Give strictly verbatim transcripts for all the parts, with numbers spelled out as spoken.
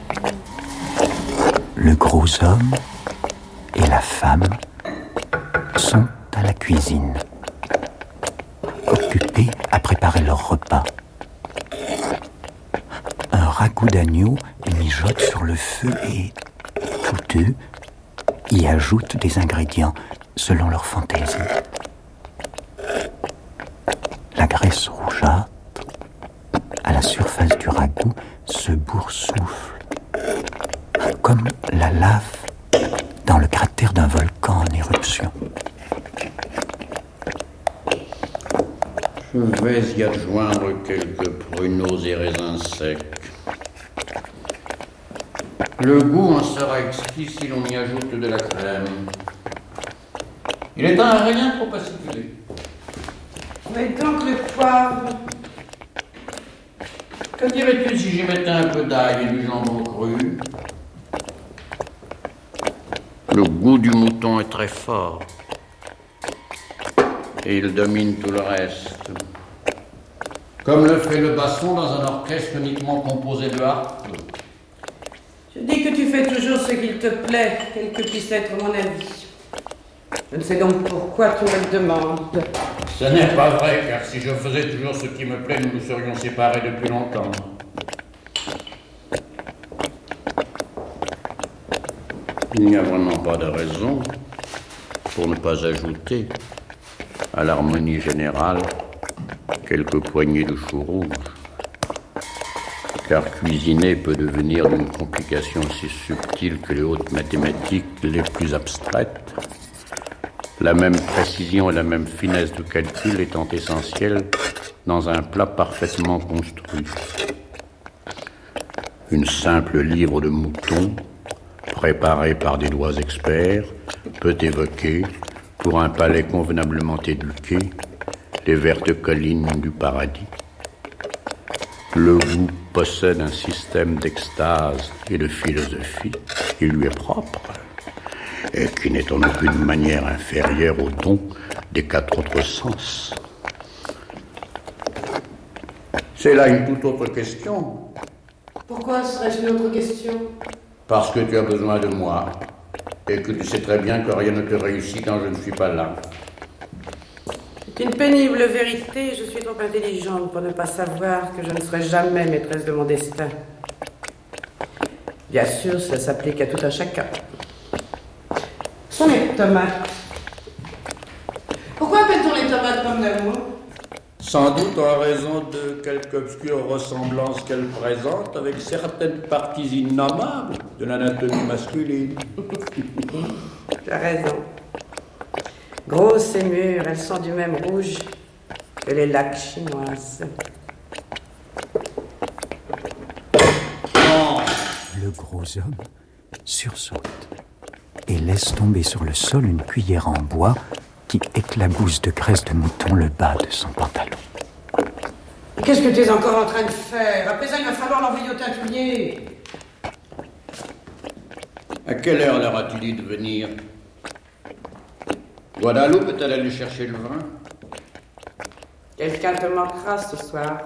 Le gros homme et la femme sont à la cuisine, occupés à préparer leur repas. Un ragoût d'agneau mijote sur le feu et tous deux y ajoutent des ingrédients selon leur fantaisie. La graisse rougeâtre à la surface du ragoût se boursoufle comme la lave dans le cratère d'un volcan en éruption. Je vais y adjoindre quelques pruneaux et raisins secs. Le goût en sera exquis si l'on y ajoute de la crème. Il est un rien trop acidulé. Mais donc le poivre. Que dirais-tu si j'y mettais un peu d'ail et du jambon cru? Le goût du mouton est très fort. Et il domine tout le reste. Comme le fait le basson dans un orchestre uniquement composé de harpe. Je dis que tu fais toujours ce qu'il te plaît, quel que puisse être mon avis. Je ne sais donc pourquoi tu me le demandes. Ce n'est pas vrai, car si je faisais toujours ce qui me plaît, nous nous serions séparés depuis longtemps. Il n'y a vraiment pas de raison pour ne pas ajouter à l'harmonie générale quelques poignées de chou rouge. Car cuisiner peut devenir d'une complication si subtile que les hautes mathématiques les plus abstraites, la même précision et la même finesse de calcul étant essentielles dans un plat parfaitement construit. Une simple livre de mouton, préparée par des doigts experts, peut évoquer, pour un palais convenablement éduqué, les vertes collines du paradis. Le goût possède un système d'extase et de philosophie qui lui est propre et qui n'est en aucune manière inférieur au don des quatre autres sens. C'est là une toute autre question. Pourquoi serait-ce une autre question? Parce que tu as besoin de moi et que tu sais très bien que rien ne te réussit quand je ne suis pas là. C'est une pénible vérité, je suis trop intelligente pour ne pas savoir que je ne serai jamais maîtresse de mon destin. Bien sûr, ça s'applique à tout un chacun. Sont les tomates. Pourquoi appelle-t-on les tomates pommes d'amour? Sans doute en raison de quelque obscure ressemblance qu'elles présentent avec certaines parties innommables de l'anatomie masculine. Tu as raison. Grosses et mûres, elles sont du même rouge que les lacs chinoises. Non. Le gros homme sursaute et laisse tomber sur le sol une cuillère en bois qui éclabousse de graisse de mouton le bas de son pantalon. Qu'est-ce que tu es encore en train de faire? À présent, il va falloir l'envoyer au teinturier. À quelle heure leur as-tu dit de venir? Guadeloupe est-elle allée chercher le vin? Quelqu'un te manquera ce soir.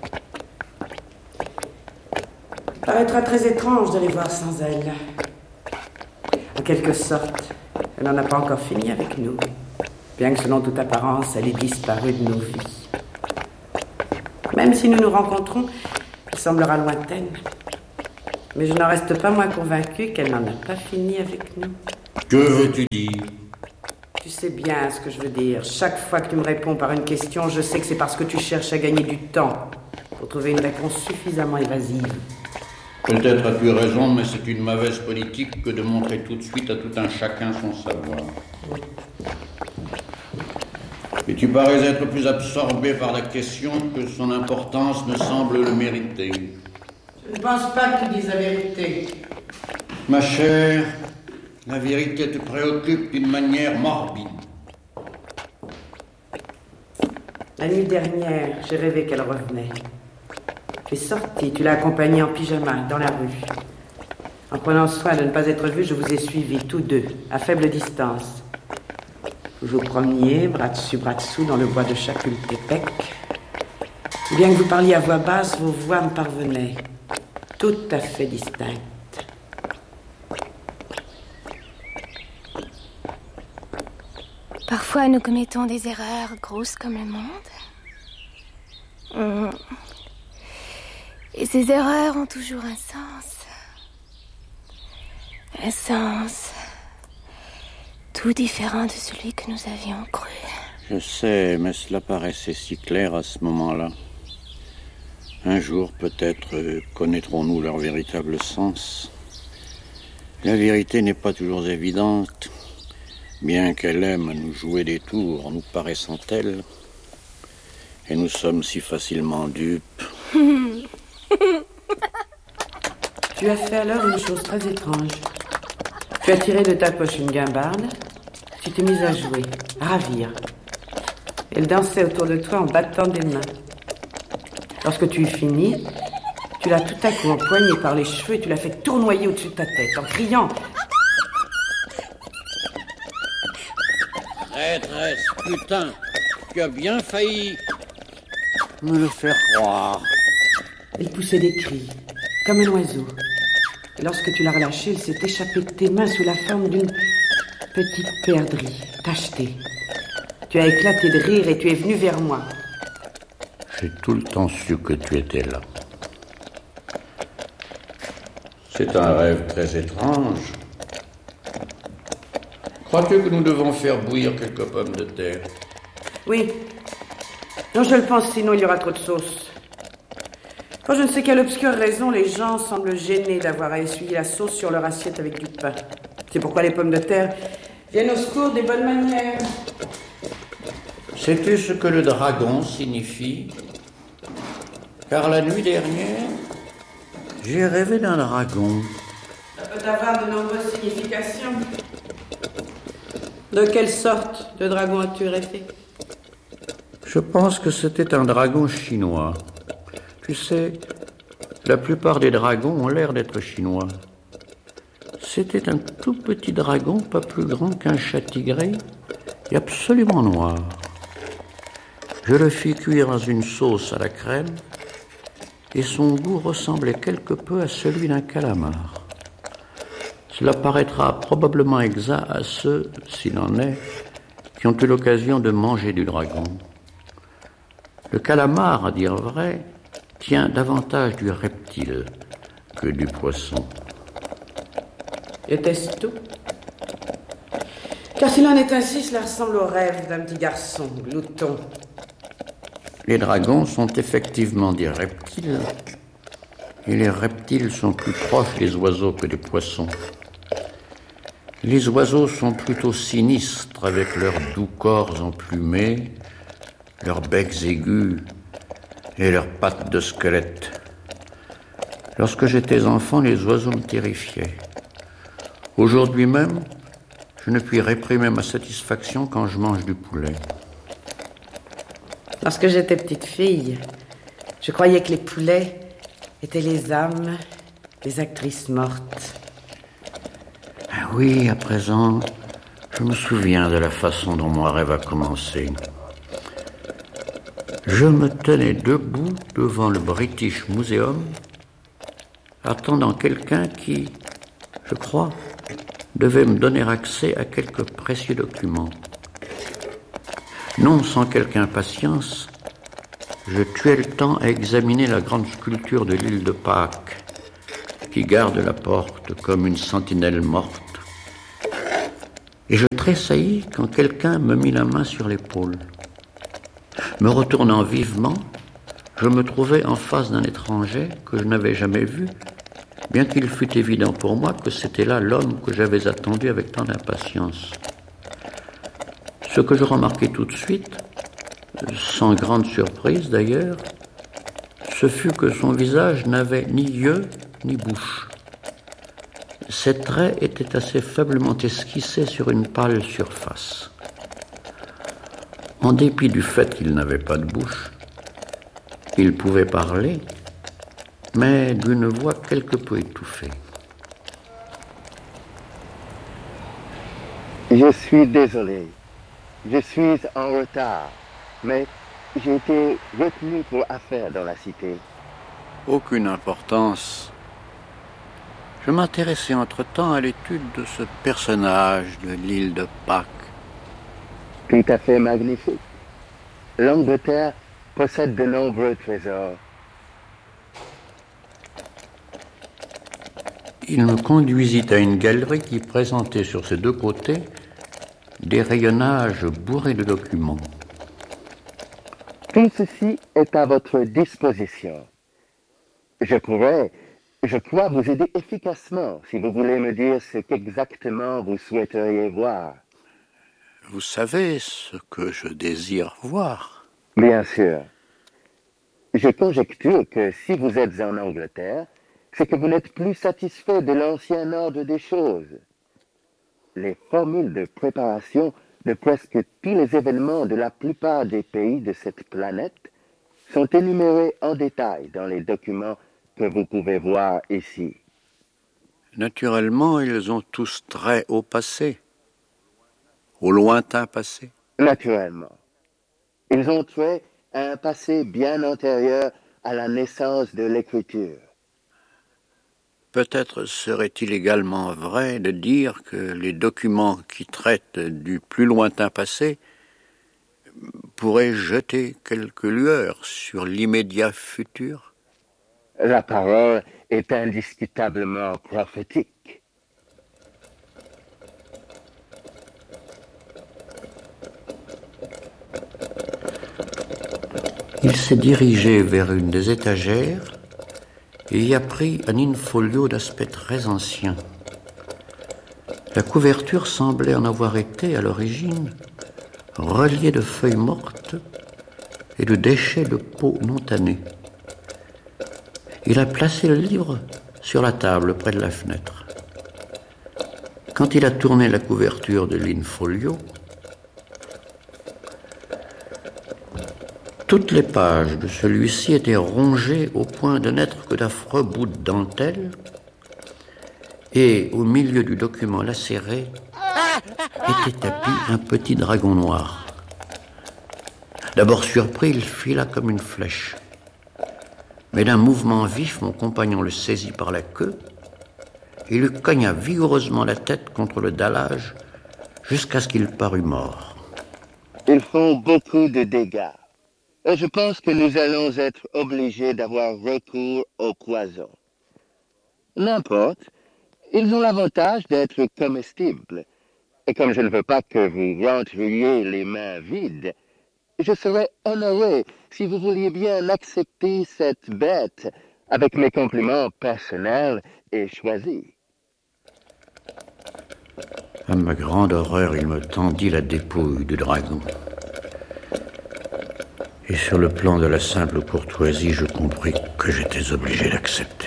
Il paraîtra très étrange de les voir sans elle. En quelque sorte, elle n'en a pas encore fini avec nous, bien que selon toute apparence, elle ait disparu de nos vies. Même si nous nous rencontrons, elle semblera lointaine. Mais je n'en reste pas moins convaincue qu'elle n'en a pas fini avec nous. Que veux-tu dire? Tu sais bien ce que je veux dire. Chaque fois que tu me réponds par une question, je sais que c'est parce que tu cherches à gagner du temps pour trouver une réponse suffisamment évasive. Peut-être as-tu raison, mais c'est une mauvaise politique que de montrer tout de suite à tout un chacun son savoir. Et tu parais être plus absorbé par la question que son importance ne semble le mériter. Je ne pense pas que tu dises la vérité. Ma chère, la vérité te préoccupe d'une manière morbide. La nuit dernière, j'ai rêvé qu'elle revenait. Tu es sortie, tu l'as accompagnée en pyjama dans la rue. En prenant soin de ne pas être vue, je vous ai suivis tous deux, à faible distance. Vous vous promeniez, bras dessus, bras dessous, dans le bois de Chapultepec. Bien que vous parliez à voix basse, vos voix me parvenaient. tout à fait distinctes. Parfois, nous commettons des erreurs grosses comme le monde. Mmh. Et ces erreurs ont toujours un sens. Un sens tout différent de celui que nous avions cru. Je sais, mais cela paraissait si clair à ce moment-là. Un jour, peut-être, euh, connaîtrons-nous leur véritable sens. La vérité n'est pas toujours évidente, bien qu'elle aime à nous jouer des tours en nous paraissant telle. Et nous sommes si facilement dupes. Tu as fait alors une chose très étrange. Tu as tiré de ta poche une guimbarde, tu t'es mise à jouer, à ravir. Elle dansait autour de toi en battant des mains. Lorsque tu eus fini, tu l'as tout à coup empoignée par les cheveux et tu l'as fait tournoyer au-dessus de ta tête en criant « Traîtresse, putain, tu as bien failli me le faire croire. » Elle poussait des cris, comme un oiseau. Et lorsque tu l'as relâché, il s'est échappé de tes mains sous la forme d'une petite perdrix tachetée. Tu as éclaté de rire et tu es venu vers moi. J'ai tout le temps su que tu étais là. C'est un rêve très étrange. Crois-tu que nous devons faire bouillir quelques pommes de terre? Oui. Non, je le pense, sinon il y aura trop de sauce. Pour je ne sais quelle obscure raison, les gens semblent gênés d'avoir à essuyer la sauce sur leur assiette avec du pain. C'est pourquoi les pommes de terre viennent au secours des bonnes manières. Sais-tu ce que le dragon signifie? Car la nuit dernière, j'ai rêvé d'un dragon. Ça peut avoir de nombreuses significations. De quelle sorte de dragon as-tu rêvé? Je pense que c'était un dragon chinois. Tu sais, la plupart des dragons ont l'air d'être chinois. C'était un tout petit dragon, pas plus grand qu'un chat tigré, et absolument noir. Je le fis cuire dans une sauce à la crème, et son goût ressemblait quelque peu à celui d'un calamar. Cela paraîtra probablement exact à ceux, s'il en est, qui ont eu l'occasion de manger du dragon. Le calamar, à dire vrai, tient davantage du reptile que du poisson. Était-ce tout? Car s'il en est ainsi, cela ressemble au rêve d'un petit garçon, glouton. Les dragons sont effectivement des reptiles, et les reptiles sont plus proches des oiseaux que des poissons. Les oiseaux sont plutôt sinistres avec leurs doux corps emplumés, leurs becs aigus et leurs pattes de squelette. Lorsque j'étais enfant, les oiseaux me terrifiaient. Aujourd'hui même, je ne puis réprimer ma satisfaction quand je mange du poulet. Lorsque j'étais petite fille, je croyais que les poulets étaient les âmes des actrices mortes. Ah oui, à présent, je me souviens de la façon dont mon rêve a commencé. Je me tenais debout devant le British Museum, attendant quelqu'un qui, je crois, devait me donner accès à quelques précieux documents. Non sans quelque impatience, je tuais le temps à examiner la grande sculpture de l'île de Pâques, qui garde la porte comme une sentinelle morte. Et je tressaillis quand quelqu'un me mit la main sur l'épaule. Me retournant vivement, je me trouvais en face d'un étranger que je n'avais jamais vu, bien qu'il fût évident pour moi que c'était là l'homme que j'avais attendu avec tant d'impatience. Ce que je remarquai tout de suite, sans grande surprise d'ailleurs, ce fut que son visage n'avait ni yeux ni bouche. Ses traits étaient assez faiblement esquissés sur une pâle surface. En dépit du fait qu'il n'avait pas de bouche, il pouvait parler, mais d'une voix quelque peu étouffée. Je suis désolé. Je suis en retard, mais j'ai été retenu pour affaires dans la cité. Aucune importance. Je m'intéressais entre-temps à l'étude de ce personnage de l'île de Pâques. Tout à fait magnifique. L'Angleterre possède de nombreux trésors. Il me conduisit à une galerie qui présentait sur ses deux côtés des rayonnages bourrés de documents. Tout ceci est à votre disposition. Je pourrais, je crois, vous aider efficacement si vous voulez me dire ce qu'exactement vous souhaiteriez voir. Vous savez ce que je désire voir? Bien sûr. Je conjecture que si vous êtes en Angleterre, c'est que vous n'êtes plus satisfait de l'ancien ordre des choses. Les formules de préparation de presque tous les événements de la plupart des pays de cette planète sont énumérées en détail dans les documents que vous pouvez voir ici. Naturellement, ils ont tous trait au passé, au lointain passé. Naturellement. Ils ont trait à un passé bien antérieur à la naissance de l'écriture. Peut-être serait-il également vrai de dire que les documents qui traitent du plus lointain passé pourraient jeter quelques lueurs sur l'immédiat futur. La parole est indiscutablement prophétique. Il s'est dirigé vers une des étagères et y a pris un in-folio d'aspect très ancien. La couverture semblait en avoir été, à l'origine, reliée de feuilles mortes et de déchets de peau non tannée. Il a placé le livre sur la table près de la fenêtre. Quand il a tourné la couverture de l'in-folio, toutes les pages de celui-ci étaient rongées au point de n'être que d'affreux bouts de dentelle, et au milieu du document lacéré était tapi un petit dragon noir. D'abord surpris, il fila comme une flèche. Mais d'un mouvement vif, mon compagnon le saisit par la queue et lui cogna vigoureusement la tête contre le dallage jusqu'à ce qu'il parût mort. Ils font beaucoup de dégâts. Et je pense que nous allons être obligés d'avoir recours aux poisons. N'importe, ils ont l'avantage d'être comestibles. Et comme je ne veux pas que vous rentriez les mains vides, je serais honoré si vous vouliez bien accepter cette bête avec mes compliments personnels et choisis. À ma grande horreur, il me tendit la dépouille du dragon. Et sur le plan de la simple courtoisie, je compris que j'étais obligé d'accepter.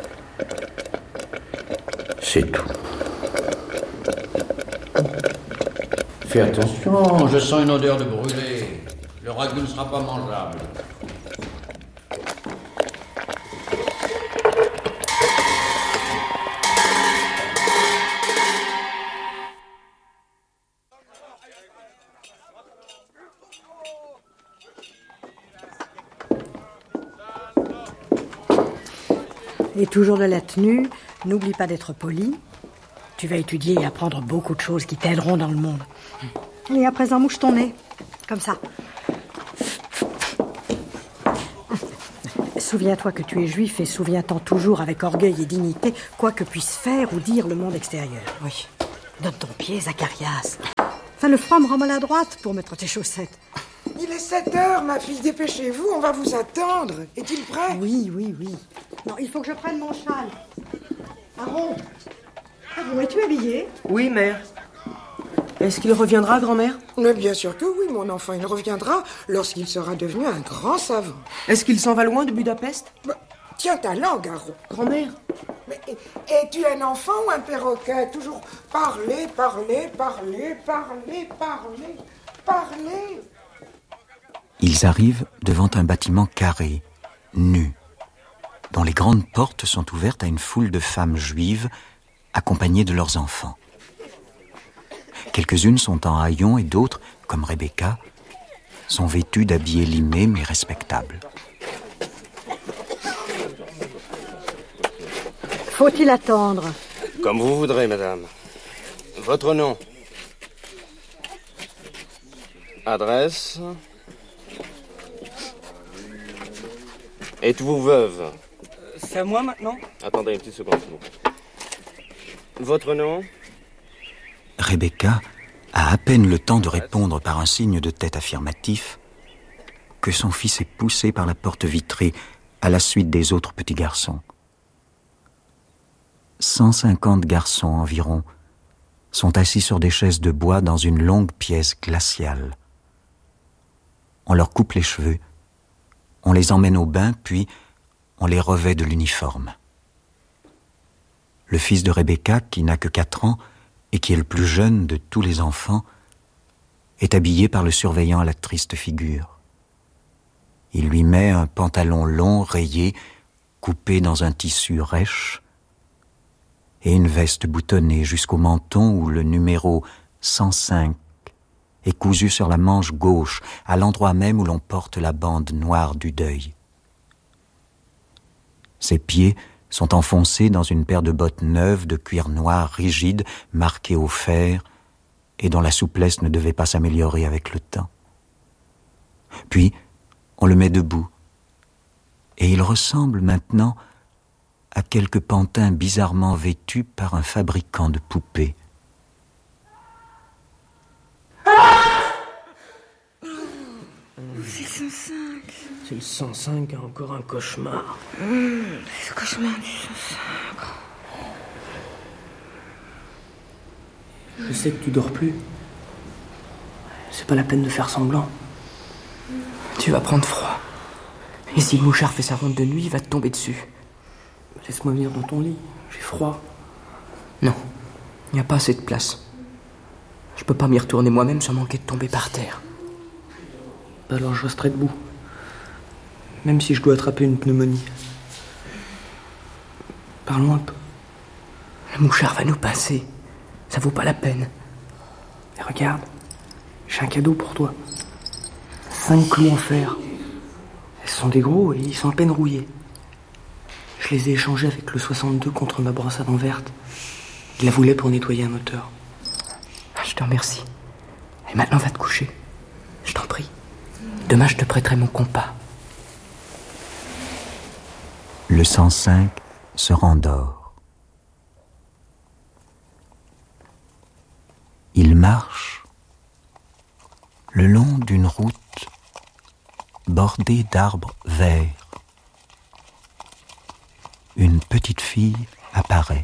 C'est tout. Fais attention, je sens une odeur de brûlé. Le ragoût ne sera pas mangeable. Et toujours de la tenue, n'oublie pas d'être poli. Tu vas étudier et apprendre beaucoup de choses qui t'aideront dans le monde. Et à présent, mouche ton nez, comme ça. Souviens-toi que tu es juif et souviens-t'en toujours avec orgueil et dignité quoi que puisse faire ou dire le monde extérieur. Oui, donne ton pied, Zacharias. Enfin, le froid me rend maladroite pour mettre tes chaussettes. Il est sept heures, ma fille, dépêchez-vous, on va vous attendre. Est-il prêt? Oui, oui, oui. Non, il faut que je prenne mon châle. Aaron, Aaron, es-tu habillé? Oui, mère. Est-ce qu'il reviendra, grand-mère? Mais bien sûr que oui, mon enfant, il reviendra lorsqu'il sera devenu un grand savant. Est-ce qu'il s'en va loin de Budapest? Bah, tiens ta langue, Aaron. Grand-mère. Mais es-tu un enfant ou un perroquet? Toujours parler, parler, parler, parler, parler, parler. Ils arrivent devant un bâtiment carré, nu, dont les grandes portes sont ouvertes à une foule de femmes juives accompagnées de leurs enfants. Quelques-unes sont en haillons et d'autres, comme Rebecca, sont vêtues d'habits élimés mais respectables. Faut-il attendre? Comme vous voudrez, madame. Votre nom? Adresse? Êtes-vous veuve? C'est à moi maintenant? Attendez une petite seconde, s'il vous plaît. Votre nom? Rebecca a à peine le temps de répondre par un signe de tête affirmatif que son fils est poussé par la porte vitrée à la suite des autres petits garçons. cent cinquante garçons environ sont assis sur des chaises de bois dans une longue pièce glaciale. On leur coupe les cheveux, on les emmène au bain, puis on les revêt de l'uniforme. Le fils de Rebecca, qui n'a que quatre ans et qui est le plus jeune de tous les enfants, est habillé par le surveillant à la triste figure. Il lui met un pantalon long, rayé, coupé dans un tissu rêche, et une veste boutonnée jusqu'au menton où le numéro cent cinq est cousu sur la manche gauche, à l'endroit même où l'on porte la bande noire du deuil. Ses pieds sont enfoncés dans une paire de bottes neuves de cuir noir rigide, marquées au fer, et dont la souplesse ne devait pas s'améliorer avec le temps. Puis, on le met debout, et il ressemble maintenant à quelque pantin bizarrement vêtu par un fabricant de poupées. C'est le cent cinq. C'est le cent cinq, encore un cauchemar. Mmh, c'est le cauchemar du cent cinq. Je sais que tu dors plus. C'est pas la peine de faire semblant. Tu vas prendre froid. Et si le mouchard fait sa ronde de nuit, il va te tomber dessus. Laisse-moi venir dans ton lit. J'ai froid. Non, il n'y a pas assez de place. Je peux pas m'y retourner moi-même sans manquer de tomber par terre. Alors je resterai debout. Même si je dois attraper une pneumonie. Parlons un peu. Le mouchard va nous pincer. Ça vaut pas la peine. Et regarde, j'ai un cadeau pour toi. Cinq clous en fer. Elles sont des gros et ils sont à peine rouillés. Je les ai échangés avec le soixante-deux contre ma brosse à dents verte. Il la voulait pour nettoyer un moteur. Je te remercie. Et maintenant va te coucher. Je t'en prie. Demain je te prêterai mon compas. Le cent cinq se rendort. Il marche le long d'une route bordée d'arbres verts. Une petite fille apparaît.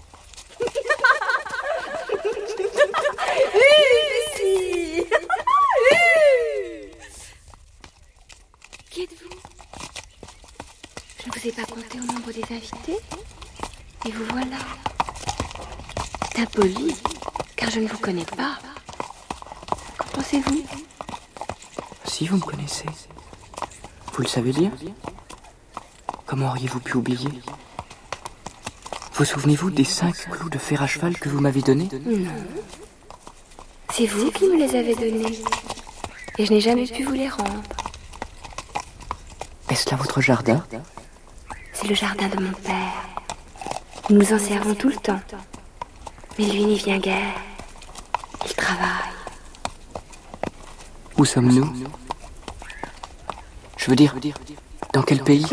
Qui êtes-vous? Je ne vous ai pas compté au nombre des invités. Et vous voilà. C'est impoli, car je ne vous connais pas. Qu'en pensez-vous? Si vous me connaissez. Vous le savez bien? Comment auriez-vous pu oublier? Vous souvenez-vous des cinq clous de fer à cheval que vous m'avez donnés? Non. C'est vous qui me les avez donnés. Et je n'ai jamais pu vous les rendre. Est-ce là votre jardin? C'est le jardin de mon père. Nous nous en servons tout le temps. Mais lui n'y vient guère. Il travaille. Où sommes-nous? Je veux dire, dans quel pays?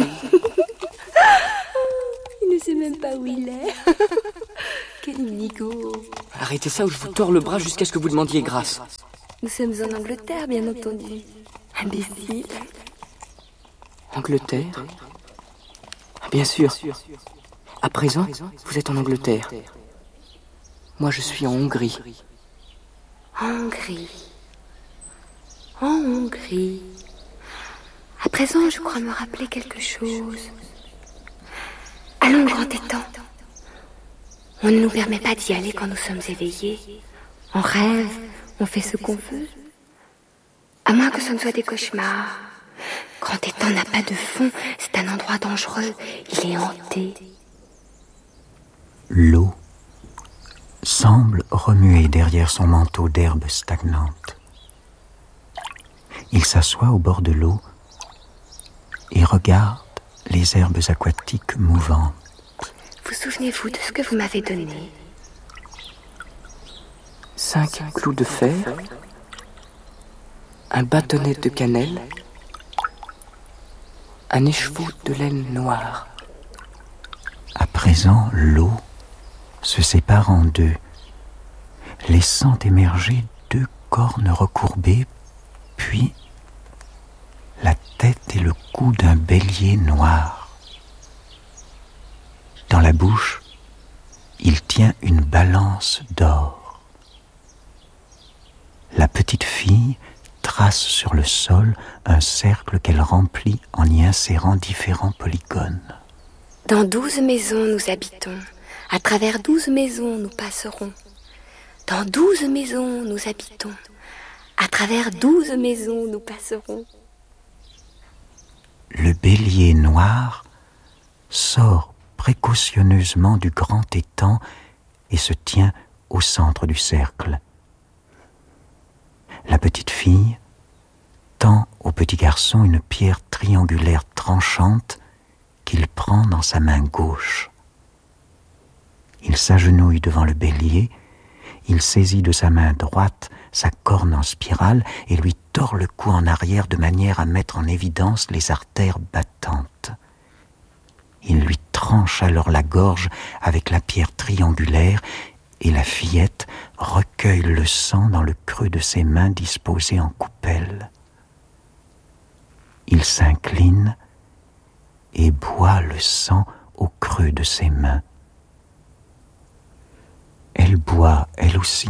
Il ne sait même pas où il est. Quel nigo. Arrêtez ça ou je vous tords le bras jusqu'à ce que vous demandiez grâce. Nous sommes en Angleterre, bien entendu. Imbécile. Angleterre? Bien sûr. À présent, vous êtes en Angleterre. Moi, je suis en Hongrie. En Hongrie. En Hongrie. À présent, je crois me rappeler quelque chose. Allons, grand étang. On ne nous permet pas d'y aller quand nous sommes éveillés. On rêve, on fait ce qu'on veut. À moins que ce ne soit des cauchemars. Grand étang n'a pas de fond, c'est un endroit dangereux. Il est hanté. L'eau semble remuer derrière son manteau d'herbe stagnante. Il s'assoit au bord de l'eau et regarde les herbes aquatiques mouvantes. Vous souvenez-vous de ce que vous m'avez donné? Cinq clous de fer, un bâtonnet de cannelle, un écheveau de laine noire. À présent, l'eau se sépare en deux, laissant émerger deux cornes recourbées, puis la tête et le cou d'un bélier noir. Dans la bouche, il tient une balance d'or. La petite fille trace sur le sol un cercle qu'elle remplit en y insérant différents polygones. Dans douze maisons nous habitons, à travers douze maisons nous passerons. Dans douze maisons nous habitons, à travers douze maisons nous passerons. Le bélier noir sort précautionneusement du grand étang et se tient au centre du cercle. La petite fille tend au petit garçon une pierre triangulaire tranchante qu'il prend dans sa main gauche. Il s'agenouille devant le bélier, il saisit de sa main droite sa corne en spirale et lui tord le cou en arrière de manière à mettre en évidence les artères battantes. Il lui tranche alors la gorge avec la pierre triangulaire et la fillette recueille le sang dans le creux de ses mains disposées en coupelle. Il s'incline et boit le sang au creux de ses mains. Elle boit, elle aussi.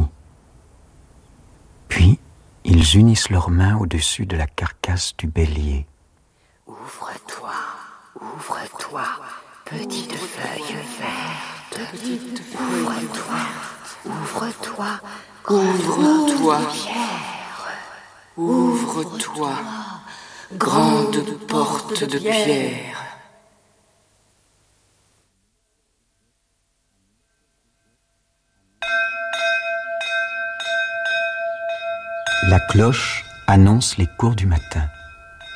Puis, ils unissent leurs mains au-dessus de la carcasse du bélier. Ouvre-toi, ouvre-toi, petite feuille verte. Ouvre-toi, ouvre-toi, ouvre-toi, pierre. Ouvre-toi, grande porte de pierre. La cloche annonce les cours du matin.